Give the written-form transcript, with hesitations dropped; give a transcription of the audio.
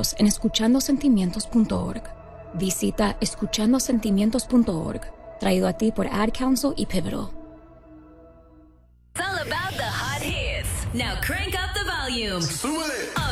nosotros en escuchandosentimientos.org. Visita escuchandosentimientos.org, traído a ti por Ad Council y Pivotal. It's all about the hot hits. Now crank up the volume. ¡Súbele!